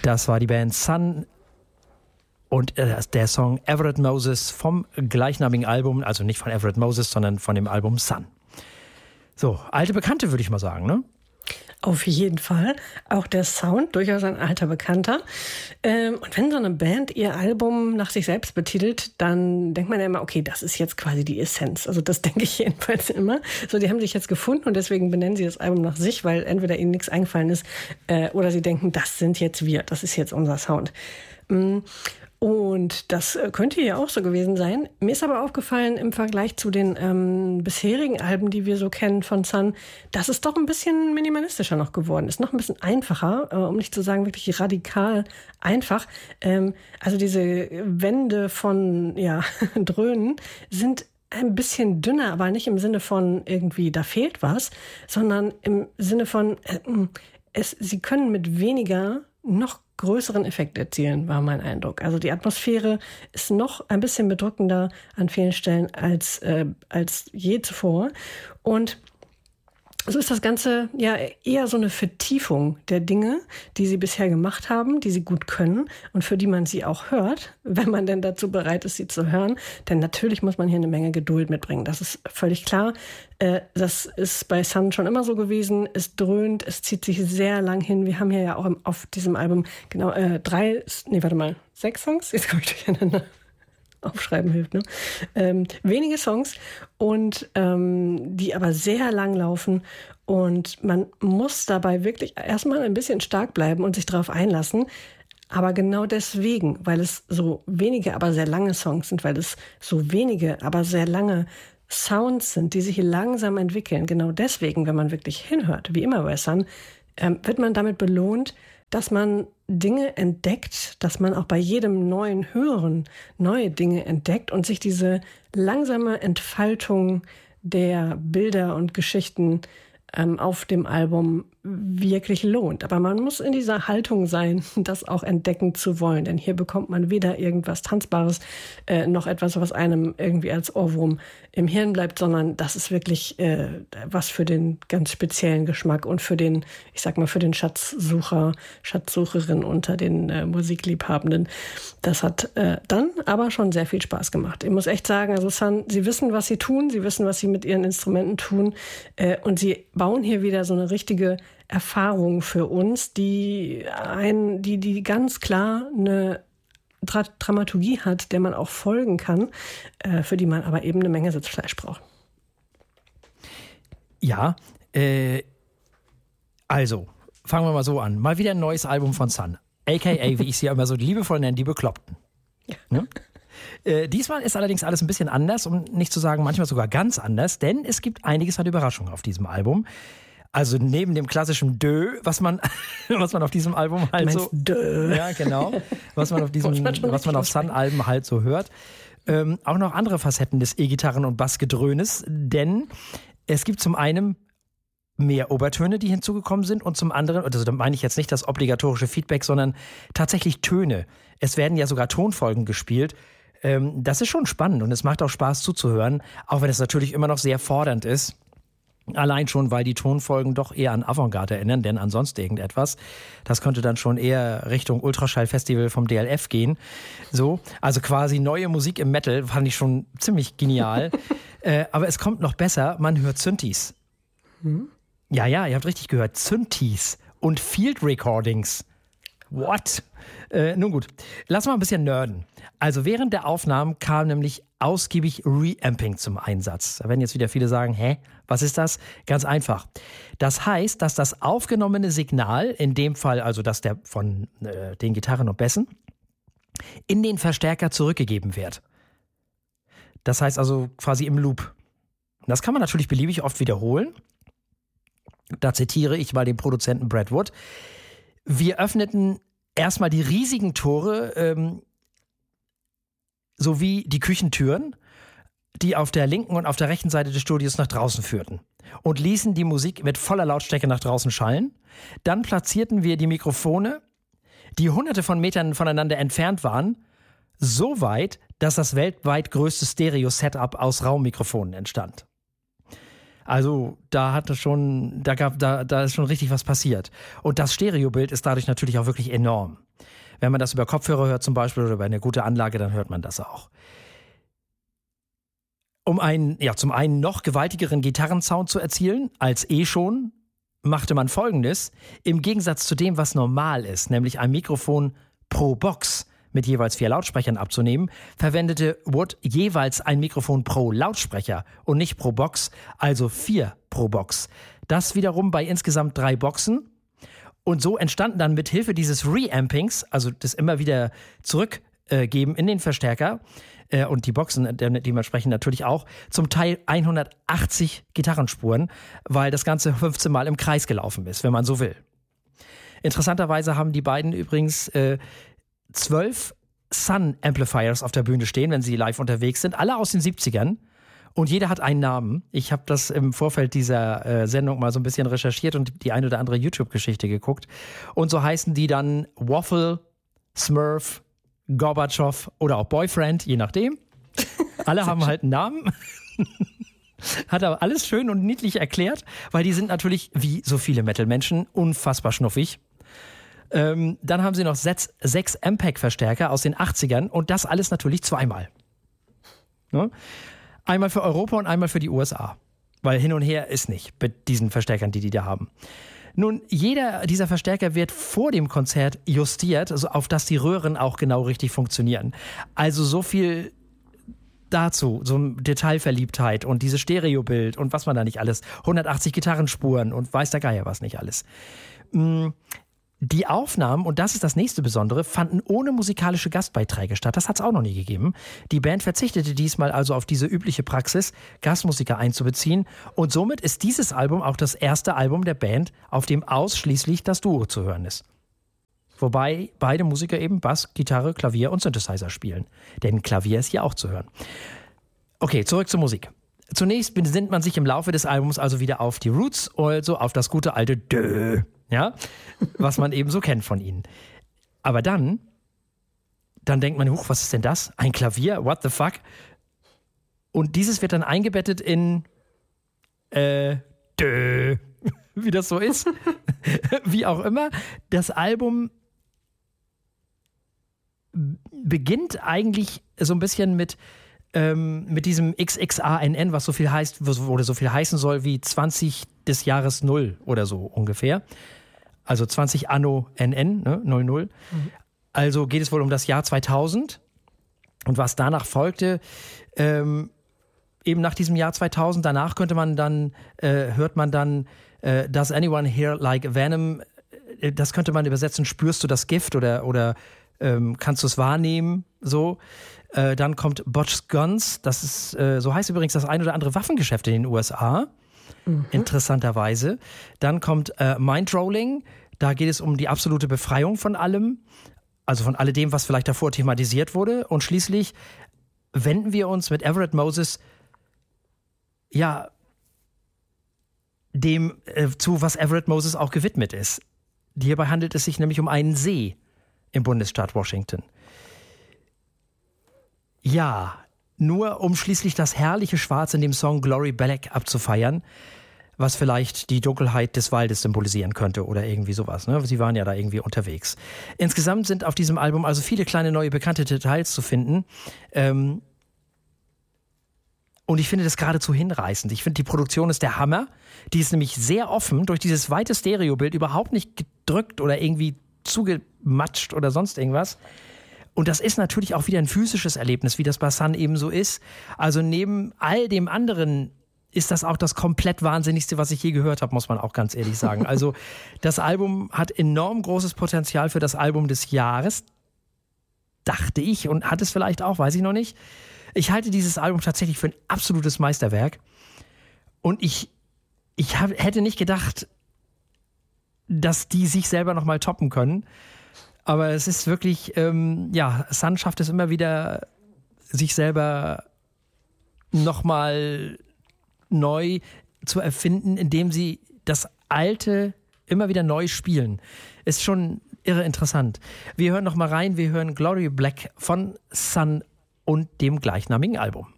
Das war die Band Sun und der Song Everett Moses vom gleichnamigen Album, also nicht von Everett Moses, sondern von dem Album Sun. So, alte Bekannte würde ich mal sagen, ne? Auf jeden Fall. Auch der Sound, durchaus ein alter Bekannter. Und wenn so eine Band ihr Album nach sich selbst betitelt, dann denkt man ja immer, okay, das ist jetzt quasi die Essenz. Also das denke ich jedenfalls immer. So, die haben sich jetzt gefunden und deswegen benennen sie das Album nach sich, weil entweder ihnen nichts eingefallen ist oder sie denken, das sind jetzt wir, das ist jetzt unser Sound. Und das könnte ja auch so gewesen sein. Mir ist aber aufgefallen im Vergleich zu den bisherigen Alben, die wir so kennen von Sun, dass es doch ein bisschen minimalistischer noch geworden ist. Noch ein bisschen einfacher, um nicht zu sagen wirklich radikal einfach. Also diese Wände von Dröhnen sind ein bisschen dünner, aber nicht im Sinne von irgendwie, da fehlt was, sondern im Sinne von, sie können mit weniger noch größeren Effekt erzielen, war mein Eindruck. Also die Atmosphäre ist noch ein bisschen bedrückender an vielen Stellen als je zuvor. Und so ist das Ganze ja eher so eine Vertiefung der Dinge, die sie bisher gemacht haben, die sie gut können und für die man sie auch hört, wenn man denn dazu bereit ist, sie zu hören. Denn natürlich muss man hier eine Menge Geduld mitbringen. Das ist völlig klar. Das ist bei Sun schon immer so gewesen. Es dröhnt, es zieht sich sehr lang hin. Wir haben hier ja auch auf diesem Album genau 6 Songs. Jetzt komme ich durcheinander. Aufschreiben hilft, ne? Wenige Songs und die aber sehr lang laufen und man muss dabei wirklich erstmal ein bisschen stark bleiben und sich darauf einlassen. Aber genau deswegen, weil es so wenige, aber sehr lange Songs sind, weil es so wenige, aber sehr lange Sounds sind, die sich langsam entwickeln, genau deswegen, wenn man wirklich hinhört, wie immer bei Sun, wird man damit belohnt, dass man Dinge entdeckt, dass man auch bei jedem neuen Hören neue Dinge entdeckt und sich diese langsame Entfaltung der Bilder und Geschichten auf dem Album wirklich lohnt. Aber man muss in dieser Haltung sein, das auch entdecken zu wollen. Denn hier bekommt man weder irgendwas Tanzbares, noch etwas, was einem irgendwie als Ohrwurm im Hirn bleibt, sondern das ist wirklich was für den ganz speziellen Geschmack und für den, ich sag mal, für den Schatzsucher, Schatzsucherin unter den Musikliebhabenden. Das hat dann aber schon sehr viel Spaß gemacht. Ich muss echt sagen, also Sun, sie wissen, was sie tun, sie wissen, was sie mit ihren Instrumenten tun und sie bauen hier wieder so eine richtige Erfahrung für uns, die ganz klar eine Dramaturgie hat, der man auch folgen kann, für die man aber eben eine Menge Sitzfleisch braucht. Ja, also fangen wir mal so an. Mal wieder ein neues Album von Sun, a.k.a., wie ich sie ja immer so liebevoll nenne, die Bekloppten. Ja. Ne? Diesmal ist allerdings alles ein bisschen anders, um nicht zu sagen manchmal sogar ganz anders, denn es gibt einiges an Überraschungen auf diesem Album. Also neben dem klassischen Dö, was man auf diesem Album halt so, ja genau, was man auf Sun-Alben halt so hört, auch noch andere Facetten des E-Gitarren- und Bassgedröhnes, denn es gibt zum einen mehr Obertöne, die hinzugekommen sind und zum anderen, also da meine ich jetzt nicht das obligatorische Feedback, sondern tatsächlich Töne. Es werden ja sogar Tonfolgen gespielt. Das ist schon spannend und es macht auch Spaß zuzuhören, auch wenn es natürlich immer noch sehr fordernd ist. Allein schon, weil die Tonfolgen doch eher an Avantgarde erinnern, denn an sonst irgendetwas. Das könnte dann schon eher Richtung Ultraschallfestival vom DLF gehen. So, also quasi neue Musik im Metal, fand ich schon ziemlich genial. Aber es kommt noch besser, man hört Synthes. Ja, ihr habt richtig gehört, Synthes und Field Recordings. What? Nun gut, lass mal ein bisschen nerden. Also während der Aufnahmen kam nämlich ausgiebig Reamping zum Einsatz. Da werden jetzt wieder viele sagen, was ist das? Ganz einfach. Das heißt, dass das aufgenommene Signal, in dem Fall also das der von den Gitarren und Bässen, in den Verstärker zurückgegeben wird. Das heißt also quasi im Loop. Das kann man natürlich beliebig oft wiederholen. Da zitiere ich mal den Produzenten Brad Wood. Wir öffneten erstmal die riesigen Tore sowie die Küchentüren, die auf der linken und auf der rechten Seite des Studios nach draußen führten und ließen die Musik mit voller Lautstärke nach draußen schallen. Dann platzierten wir die Mikrofone, die hunderte von Metern voneinander entfernt waren, so weit, dass das weltweit größte Stereo-Setup aus Raummikrofonen entstand. Also da ist schon richtig was passiert. Und das Stereobild ist dadurch natürlich auch wirklich enorm. Wenn man das über Kopfhörer hört zum Beispiel oder über eine gute Anlage, dann hört man das auch. Um zum einen noch gewaltigeren Gitarrensound zu erzielen, als schon, machte man Folgendes. Im Gegensatz zu dem, was normal ist, nämlich ein Mikrofon pro Box mit jeweils 4 Lautsprechern abzunehmen, verwendete Wood jeweils ein Mikrofon pro Lautsprecher und nicht pro Box, also 4 pro Box. Das wiederum bei insgesamt 3 Boxen. Und so entstanden dann mit Hilfe dieses Reampings, also das immer wieder zurückgeben in den Verstärker, und die Boxen dementsprechend natürlich auch, zum Teil 180 Gitarrenspuren, weil das Ganze 15 Mal im Kreis gelaufen ist, wenn man so will. Interessanterweise haben die beiden übrigens 12 Sun Amplifiers auf der Bühne stehen, wenn sie live unterwegs sind, alle aus den 70ern. Und jeder hat einen Namen. Ich habe das im Vorfeld dieser Sendung mal so ein bisschen recherchiert und die eine oder andere YouTube-Geschichte geguckt. Und so heißen die dann Waffle, Smurf, Gorbatschow oder auch Boyfriend, je nachdem. Alle haben halt einen Namen. Hat aber alles schön und niedlich erklärt, weil die sind natürlich, wie so viele Metal-Menschen, unfassbar schnuffig. Dann haben sie noch 6 Ampeg-Verstärker aus den 80ern und das alles natürlich zweimal. Ne? Einmal für Europa und einmal für die USA. Weil hin und her ist nicht mit diesen Verstärkern, die da haben. Nun, jeder dieser Verstärker wird vor dem Konzert justiert, also auf dass die Röhren auch genau richtig funktionieren. Also so viel dazu, so eine Detailverliebtheit und dieses Stereobild und was man da nicht alles, 180 Gitarrenspuren und weiß der Geier was nicht alles. Die Aufnahmen, und das ist das nächste Besondere, fanden ohne musikalische Gastbeiträge statt. Das hat es auch noch nie gegeben. Die Band verzichtete diesmal also auf diese übliche Praxis, Gastmusiker einzubeziehen. Und somit ist dieses Album auch das erste Album der Band, auf dem ausschließlich das Duo zu hören ist. Wobei beide Musiker eben Bass, Gitarre, Klavier und Synthesizer spielen. Denn Klavier ist hier auch zu hören. Okay, zurück zur Musik. Zunächst besinnt man sich im Laufe des Albums also wieder auf die Roots, also auf das gute alte Dö. Ja, was man eben so kennt von ihnen. Aber dann denkt man, was ist denn das? Ein Klavier? What the fuck? Und dieses wird dann eingebettet in Dö, wie das so ist. Wie auch immer. Das Album beginnt eigentlich so ein bisschen mit diesem XXANN, was so viel heißt, oder so viel heißen soll wie 20 des Jahres 0 oder so ungefähr. Also 20 Anno NN, ne, 00. Also geht es wohl um das Jahr 2000. Und was danach folgte, eben nach diesem Jahr 2000, danach hört man dann, Does anyone here like Venom? Das könnte man übersetzen, spürst du das Gift oder kannst du es wahrnehmen? So. Dann kommt Botched Guns, das ist, so heißt übrigens das ein oder andere Waffengeschäft in den USA. Interessanterweise. Dann kommt Mindrolling, da geht es um die absolute Befreiung von allem, also von alledem, was vielleicht davor thematisiert wurde. Und schließlich wenden wir uns mit Everett Moses dem zu, was Everett Moses auch gewidmet ist. Hierbei handelt es sich nämlich um einen See im Bundesstaat Washington. Ja, nur um schließlich das herrliche Schwarz in dem Song Glory Black abzufeiern, was vielleicht die Dunkelheit des Waldes symbolisieren könnte oder irgendwie sowas. Ne? Sie waren ja da irgendwie unterwegs. Insgesamt sind auf diesem Album also viele kleine neue bekannte Details zu finden. Und ich finde das geradezu hinreißend. Ich finde, die Produktion ist der Hammer. Die ist nämlich sehr offen, durch dieses weite Stereobild überhaupt nicht gedrückt oder irgendwie zugematscht oder sonst irgendwas. Und das ist natürlich auch wieder ein physisches Erlebnis, wie das bei Sun eben so ist. Also neben all dem anderen ist das auch das komplett Wahnsinnigste, was ich je gehört habe, muss man auch ganz ehrlich sagen. Also das Album hat enorm großes Potenzial für das Album des Jahres, dachte ich, und hat es vielleicht auch, weiß ich noch nicht. Ich halte dieses Album tatsächlich für ein absolutes Meisterwerk. Und ich hätte nicht gedacht, dass die sich selber nochmal toppen können. Aber es ist wirklich, Sun schafft es immer wieder, sich selber nochmal neu zu erfinden, indem sie das Alte immer wieder neu spielen. Ist schon irre interessant. Wir hören nochmal rein, wir hören Glory Black von Sun und dem gleichnamigen Album.